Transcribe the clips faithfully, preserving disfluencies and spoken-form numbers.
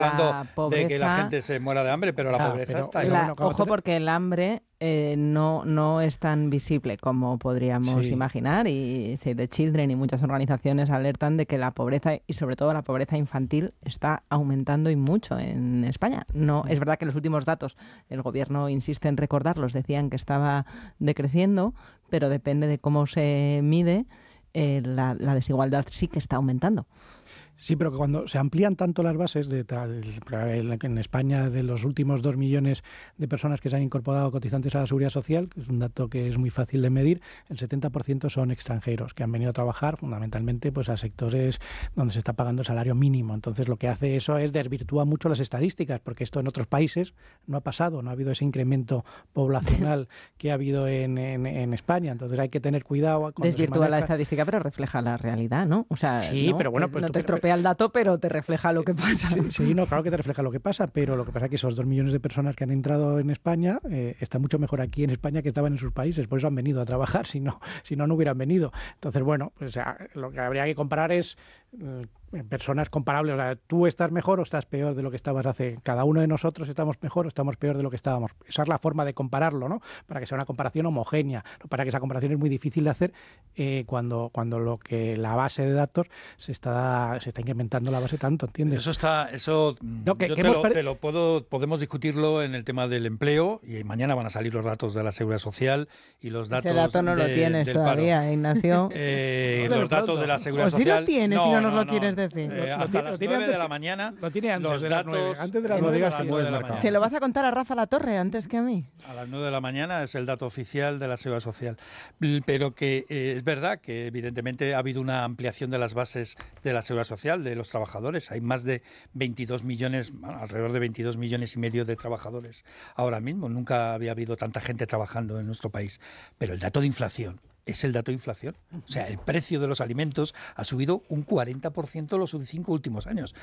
hablando pobreza, de que la gente se muera de hambre, pero la Ah, pobreza pero- está ahí. la- bueno, cuando ojo, te- porque el hambre eh, no, no es tan visible como podríamos Sí. imaginar, y Save the Children y muchas organizaciones alertan de que la pobreza, y sobre todo la pobreza infantil, está aumentando y mucho en España. No, es verdad que los últimos datos, el gobierno insiste en recordarlos, decían que estaba decreciendo, pero depende de cómo se mide, eh, la, la desigualdad sí que está aumentando. Sí, pero que cuando se amplían tanto las bases, de tra- el- en España de los últimos dos millones de personas que se han incorporado cotizantes a la Seguridad Social, que es un dato que es muy fácil de medir, el setenta por ciento son extranjeros que han venido a trabajar fundamentalmente pues a sectores donde se está pagando el salario mínimo. Entonces lo que hace eso es desvirtúa mucho las estadísticas, porque esto en otros países no ha pasado, no ha habido ese incremento poblacional que ha habido en, en, en España. Entonces hay que tener cuidado. cuando se Desvirtúa la maneja- estadística, pero refleja la realidad, ¿no? O sea, Sí, ¿no? pero bueno, Que pues no tú- te estropea el dato, pero te refleja lo que pasa. Sí, sí, no, claro que te refleja lo que pasa, pero lo que pasa es que esos dos millones de personas que han entrado en España eh, está mucho mejor aquí en España que estaban en sus países, por eso han venido a trabajar, si no, si no, no hubieran venido. Entonces, bueno, pues ah, lo que habría que comparar es eh, personas comparables. O sea, tú estás mejor o estás peor de lo que estabas hace. Cada uno de nosotros estamos mejor o estamos peor de lo que estábamos. Esa es la forma de compararlo, ¿no? Para que sea una comparación homogénea, ¿no? Para que esa comparación es muy difícil de hacer eh, cuando, cuando lo que la base de datos se está, se está incrementando la base tanto, ¿entiendes? Eso está, eso No, que- yo que te, hemos lo, per- te lo puedo, podemos discutirlo en el tema del empleo, y mañana van a salir los datos de la Seguridad Social y los datos Ese dato no de- lo tienes del todavía, paro. Ignacio. Eh, No, los de datos pronto. de la Seguridad O sí lo Social. tienes, si no nos lo quieres decir. Eh, Lo- lo hasta tiene- lo las tiene nueve antes de la que- mañana. lo tiene antes los de las datos, nueve. Antes de las eh, nueve digas a que las puedes nueve de la marcar. mañana. Se lo vas a contar a Rafa La Torre antes que a mí. A las nueve de la mañana es el dato oficial de la Seguridad Social. L- Pero que eh, es verdad que evidentemente ha habido una ampliación de las bases de la Seguridad Social, de los trabajadores. Hay más de veintidós millones, bueno, alrededor de veintidós millones y medio de trabajadores ahora mismo. Nunca había habido tanta gente trabajando en nuestro país. Pero el dato de inflación es el dato de inflación. O sea, el precio de los alimentos ha subido un cuarenta por ciento los cinco últimos años,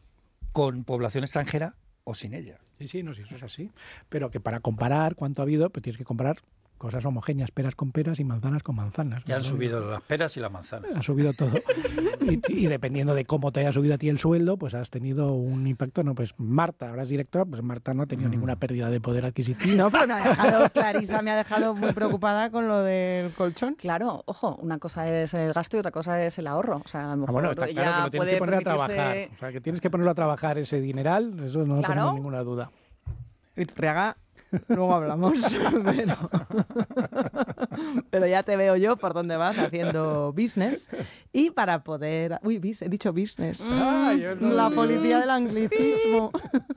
con población extranjera o sin ella. Sí, sí, no, sí, eso es así. Pero que para comparar cuánto ha habido, pues tienes que comparar cosas homogéneas, peras con peras y manzanas con manzanas. Ya han ¿no? subido las peras y las manzanas. Ha subido todo. Y, y dependiendo de cómo te haya subido a ti el sueldo, pues has tenido un impacto. No, pues Marta, ahora es directora, pues Marta no ha tenido ninguna pérdida de poder adquisitivo. No, pero me ha dejado, Clarisa me ha dejado muy preocupada con lo del colchón. Claro, ojo, una cosa es el gasto y otra cosa es el ahorro. O sea, a lo Ah, mejor bueno, está ella claro que lo tienes puede que poner a permitirse... trabajar. O sea, que tienes que ponerlo a trabajar ese dineral, eso no Claro. tengo ninguna duda. Iturriaga, luego hablamos. pero, pero ya te veo yo por dónde vas haciendo business. Y para poder... Uy, bis- he dicho business. Ah, yo no- La policía del anglicismo.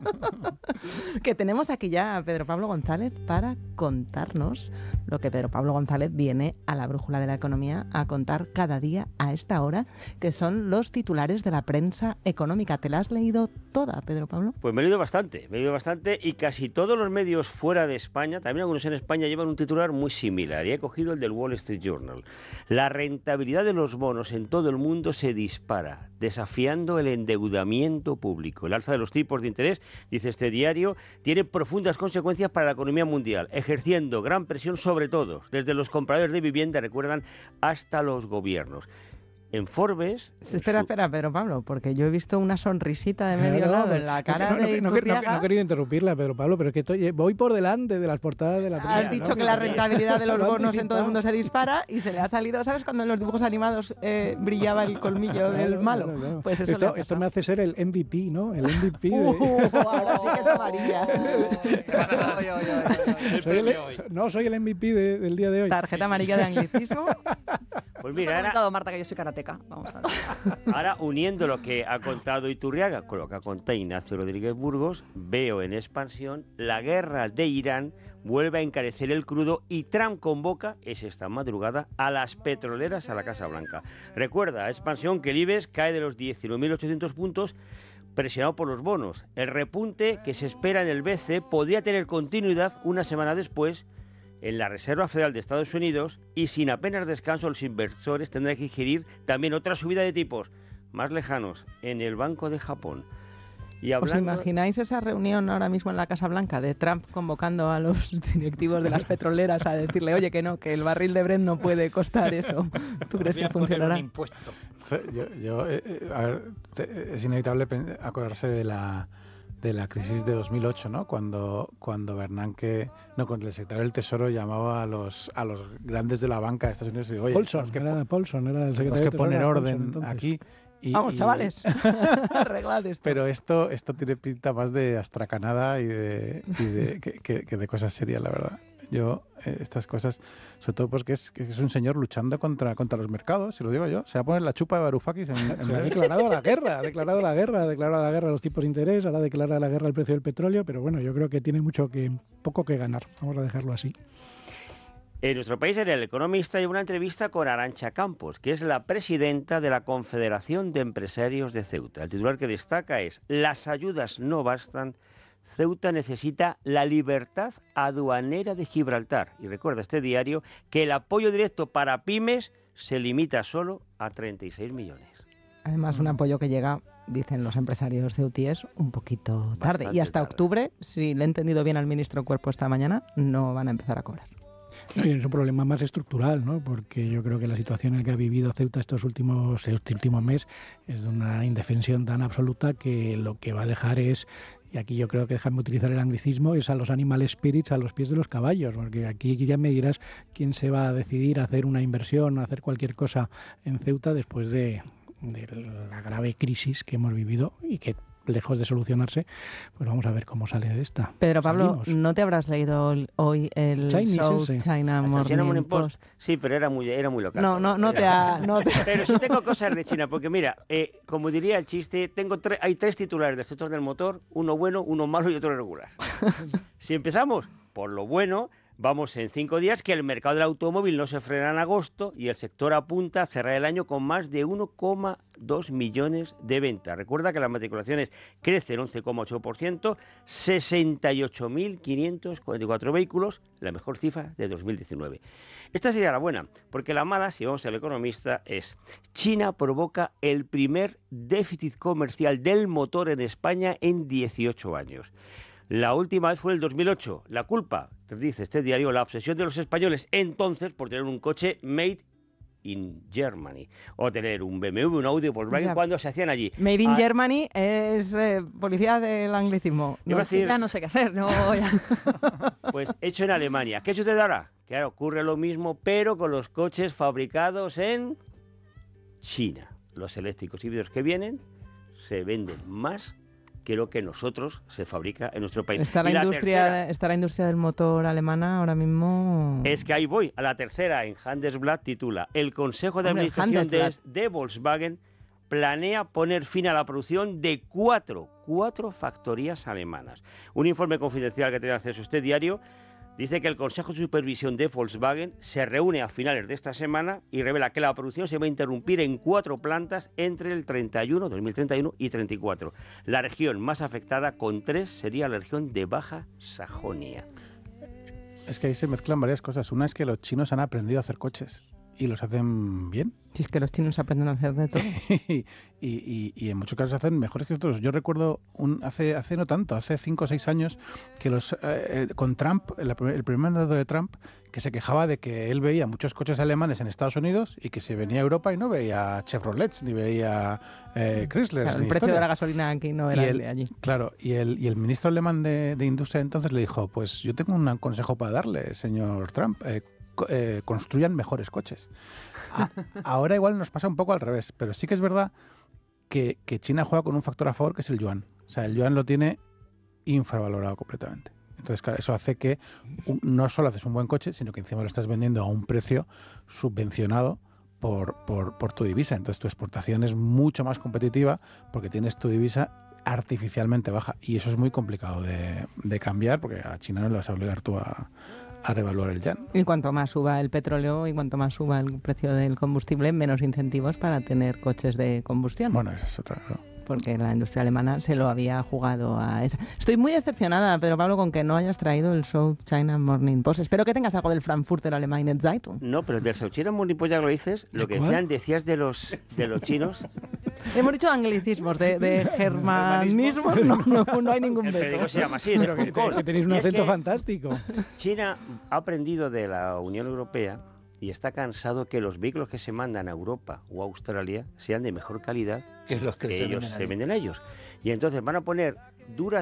Que tenemos aquí ya a Pedro Pablo González para contarnos lo que Pedro Pablo González viene a la Brújula de la Economía a contar cada día a esta hora, que son los titulares de la prensa económica. ¿Te la has leído toda, Pedro Pablo? Pues me he leído bastante, me he leído bastante y casi todos los medios fuera de España, también algunos en España, llevan un titular muy similar y he cogido el del Wall Street Journal. La rentabilidad de los bonos en todo el mundo se dispara, desafiando el endeudamiento público. El alza de los tipos de interés, dice este diario, tiene profundas consecuencias para la economía mundial, ejerciendo gran presión sobre todos, desde los compradores de vivienda, recuerdan, hasta los gobiernos. En Forbes... Espera, su- espera, Pedro Pablo, porque yo he visto una sonrisita de medio No, no, lado no, en la no, cara no, no, de no, no, Iturriaga. no he querido interrumpirla, Pedro Pablo, pero es que estoy- voy por delante de las portadas de la prensa. Has ¿no? dicho que la rentabilidad de los Lo he bonos en todo el mundo se anticipado. dispara y se le ha salido, ¿sabes cuando en los dibujos animados eh, brillaba el colmillo del Claro, malo? claro, claro. Pues eso esto, le ha esto pasado. me hace ser el M V P, ¿no? El M V P de... Uh, ahora sí que es amarilla. Oy, oy, oy, oy, oy. Soy el- no, soy el M V P de- del día de hoy. Tarjeta amarilla de anglicismo. Pues Nos mira, ha ahora, comentado Marta que yo soy karateca. Vamos a ver. ahora uniendo lo que ha contado Iturriaga con lo que ha contado Ignacio Rodríguez Burgos, veo en expansión la guerra de Irán vuelve a encarecer el crudo y Trump convoca, es esta madrugada, a las petroleras a la Casa Blanca. Recuerda, expansión, que el IBEX cae de los diecinueve mil ochocientos puntos presionado por los bonos. El repunte que se espera en el B C E podría tener continuidad una semana después en la Reserva Federal de Estados Unidos y sin apenas descanso los inversores tendrán que digerir también otra subida de tipos más lejanos en el Banco de Japón. Y ¿Os hablando- imagináis esa reunión ahora mismo en la Casa Blanca de Trump convocando a los directivos de las petroleras a decirle, oye, que no, que el barril de Brent no puede costar eso? ¿Tú crees que Podrían poner funcionará? un impuesto. Sí, yo, yo, eh, eh, a ver, te- es inevitable pen- acordarse de la de la crisis de dos mil ocho, ¿no? Cuando, cuando Bernanke, no, cuando el secretario del Tesoro llamaba a los, a los grandes de la banca de Estados Unidos y dijo, oye, Paulson, que, era Paulson, era el secretario tenemos que del Tesoro, poner era orden Paulson, entonces. aquí. Y, Vamos, y- chavales, arreglad esto. Pero esto, esto tiene pinta más de astracanada y de, y de que, que- que de cosas serias, la verdad. Yo, eh, estas cosas, sobre todo porque es, que es un señor luchando contra, contra los mercados, si lo digo yo. Se va a poner la chupa de Varoufakis en, en Se ha breve. declarado la guerra, ha declarado la guerra, ha declarado la guerra a los tipos de interés, ahora declara la guerra al precio del petróleo, pero bueno, yo creo que tiene mucho que, poco que ganar, vamos a dejarlo así. En nuestro país, en El Economista, hay una entrevista con Arantxa Campos, que es la presidenta de la Confederación de Empresarios de Ceuta. El titular que destaca es: las ayudas no bastan, Ceuta necesita la libertad aduanera de Gibraltar. Y recuerda este diario que el apoyo directo para pymes se limita solo a treinta y seis millones. Además, un apoyo que llega, dicen los empresarios ceutíes, un poquito tarde. Bastante Y hasta tarde. octubre, si le he entendido bien al ministro Cuerpo esta mañana, no van a empezar a cobrar. No, y es un problema más estructural, ¿no? Porque yo creo que la situación en la que ha vivido Ceuta estos últimos, este último mes es de una indefensión tan absoluta que lo que va a dejar es, y aquí yo creo que déjame utilizar el anglicismo, es a los animal spirits a los pies de los caballos, porque aquí ya me dirás quién se va a decidir a hacer una inversión, a hacer cualquier cosa en Ceuta después de, de la grave crisis que hemos vivido y que, lejos de solucionarse, pues vamos a ver cómo sale de esta. Pedro Pablo, Salimos. ¿no te habrás leído el- hoy el Chinese South ese. China ¿El Morning, China Morning Post? Post? Sí, pero era muy, era muy local. No, no, no te Era- ha... No te... Pero sí tengo cosas de China, porque mira, eh, como diría el chiste, tengo tre- hay tres titulares del sector del motor, uno bueno, uno malo y otro regular. Si empezamos por lo bueno, vamos en cinco días que el mercado del automóvil no se frena en agosto y el sector apunta a cerrar el año con más de uno coma dos millones de ventas. Recuerda que las matriculaciones crecen once coma ocho por ciento, sesenta y ocho mil quinientos cuarenta y cuatro vehículos, la mejor cifra de dos mil diecinueve. Esta sería la buena, porque la mala, si vamos al Economista, es: China provoca el primer déficit comercial del motor en España en dieciocho años. La última vez fue el dos mil ocho. La culpa, dice este diario, la obsesión de los españoles entonces por tener un coche made in Germany o tener un B M W, un Audi o Volkswagen Ya. cuando se hacían allí. Made in Ah, Germany es eh, policía del anglicismo. Iba a decir- Ya no sé qué hacer, no, ya. Pues hecho en Alemania. ¿Qué sucede ahora? Que ahora ocurre lo mismo, pero con los coches fabricados en China. Los eléctricos híbridos que vienen se venden más que lo que nosotros se fabrica en nuestro país. Está la, Y la industria, tercera está la industria del motor alemana ahora mismo... es que ahí voy. A la tercera, en Handelsblatt, titula: el Consejo de Hombre, el Administración de, Handelsblatt. de Volkswagen planea poner fin a la producción de cuatro, cuatro factorías alemanas. Un informe confidencial que tiene acceso a este diario dice que el Consejo de Supervisión de Volkswagen se reúne a finales de esta semana y revela que la producción se va a interrumpir en cuatro plantas entre el treinta y uno, dos mil treinta y uno y treinta y cuatro. La región más afectada con tres sería la región de Baja Sajonia. Es que ahí se mezclan varias cosas. Una es que los chinos han aprendido a hacer coches y los hacen bien. Si es que los chinos aprenden a hacer de todo. y, y- y en muchos casos hacen mejores que otros. Yo recuerdo un, hace, hace no tanto, hace cinco o seis años, que los eh, eh, con Trump, el, el primer mandato de Trump, que se quejaba de que él veía muchos coches alemanes en Estados Unidos y que se venía a Europa y no veía Chevrolets, ni veía eh, Chrysler. Claro, el ni precio de la historias. gasolina aquí no era Y el el- de allí. Claro, y el, y el ministro alemán de, de Industria entonces le dijo, pues yo tengo un consejo para darle, señor Trump, eh, co- eh, construyan mejores coches. A- ahora igual nos pasa un poco al revés, pero sí que es verdad que, que China juega con un factor a favor que es el yuan. O sea, el yuan lo tiene infravalorado completamente. Entonces, claro, eso hace que un- no solo haces un buen coche, sino que encima lo estás vendiendo a un precio subvencionado por, por, por tu divisa. Entonces tu exportación es mucho más competitiva porque tienes tu divisa artificialmente baja. Y eso es muy complicado de, de cambiar porque a China no le vas a obligar tú a, a revaluar el yuan. Y cuanto más suba el petróleo y cuanto más suba el precio del combustible, menos incentivos para tener coches de combustión. Bueno, esa es otra, ¿no? Porque la industria alemana se lo había jugado a esa. Estoy muy decepcionada, Pedro Pablo, con que no hayas traído el South China Morning Post. Espero que tengas algo del Frankfurter Allgemeine Zeitung. No, pero del South China Morning Post ya lo dices. Lo que ¿Cuál? decían, decías de los, de los chinos. Hemos dicho anglicismos, de, de germanismos, no, no, no hay ningún El veto. periódico se llama así, de Pero que, Hong Kong. que tenéis un Y es acento que fantástico. China ha aprendido de la Unión Europea y está cansado que los vehículos que se mandan a Europa o a Australia sean de mejor calidad Que es los que que se ellos venden se allí. venden a ellos. Y entonces van a poner duras